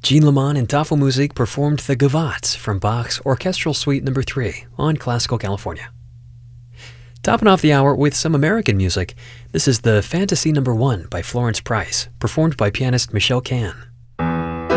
Jean Lamont and Tafelmusik performed the Gavotte from Bach's Orchestral Suite No. 3 on Classical California. Topping off the hour with some American music, this is the Fantasy No. 1 by Florence Price, performed by pianist Michelle Kahn.